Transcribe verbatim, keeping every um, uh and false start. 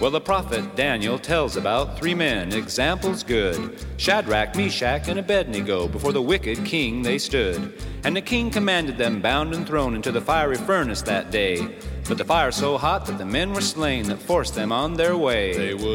Well, the prophet Daniel tells about three men, examples good, Shadrach, Meshach, and Abednego. Before the wicked king they stood. And the king commanded them, bound and thrown into the fiery furnace that day. But the fire so hot that the men were slain, that forced them on their way. They would